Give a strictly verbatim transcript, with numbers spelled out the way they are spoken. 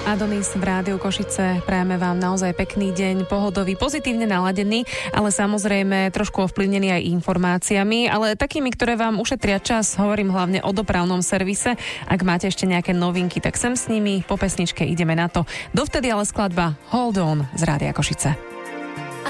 Adonis v Rádiu Košice. Prajeme vám naozaj pekný deň, pohodový, pozitívne naladený, ale samozrejme trošku ovplyvnený aj informáciami, ale takými, ktoré vám ušetria čas. Hovorím hlavne o dopravnom servise. Ak máte ešte nejaké novinky, tak sem s nimi. Po pesničke ideme na to. Dovtedy ale skladba Hold On z Rádia Košice.